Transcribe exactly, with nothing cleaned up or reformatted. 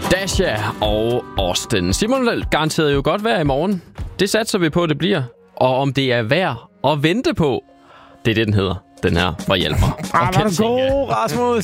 Dasha og Austin. Simon garanterede jo godt vejr i morgen. Det satser vi på, at det bliver. Og om det er værd at vente på, det er det, den hedder. Den her var hjælper. Ah, var du god, Rasmus.